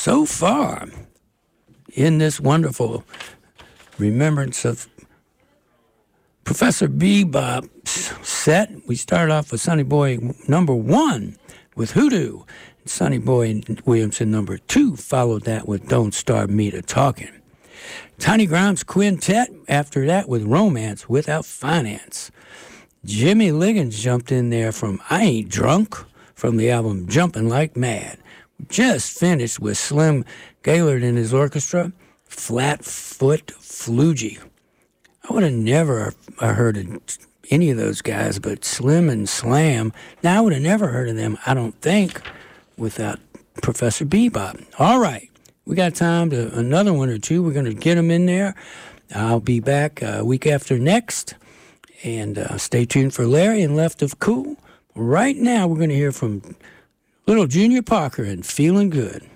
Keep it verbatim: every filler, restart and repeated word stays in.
so far in this wonderful remembrance of Professor Bebop's set, we started off with Sonny Boy number one with Hoodoo. Sonny Boy Williamson number two followed that with Don't Start Me to Talking. Tiny Grimes Quintet after that with Romance Without Finance. Jimmy Liggins jumped in there from I Ain't Drunk from the album Jumpin' Like Mad. Just finished with Slim Gaillard and his orchestra, Flatfoot Flugie. I would have never heard of any of those guys, but Slim and Slam, now I would have never heard of them, I don't think, without Professor Bebop. All right, we got time to another one or two. We're going to get them in there. I'll be back a week after next, and uh, stay tuned for Larry and Left of Cool. Right now, we're going to hear from Little Junior Parker and Feeling Good.